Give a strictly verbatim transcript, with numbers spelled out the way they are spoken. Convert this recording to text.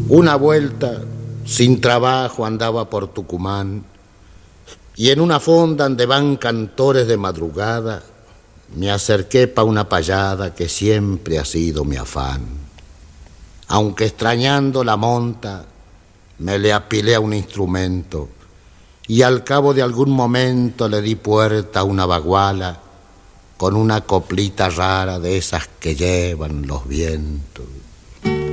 Una vuelta, sin trabajo, andaba por Tucumán, y en una fonda donde van cantores de madrugada, me acerqué pa' una payada que siempre ha sido mi afán. Aunque extrañando la monta, me le apilé a un instrumento, y al cabo de algún momento le di puerta a una baguala con una coplita rara de esas que llevan los vientos.